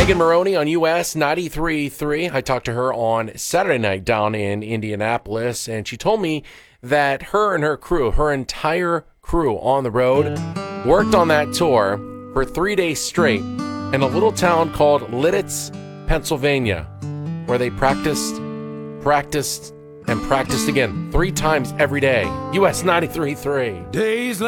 Megan Maroney on US 93.3. I talked to her on Saturday night down in Indianapolis, and she told me that her and her crew, her entire crew on the road, worked on that tour for 3 days straight in a little town called Lititz, Pennsylvania, where they practiced, and practiced again 3 times every day. US 93.3. Days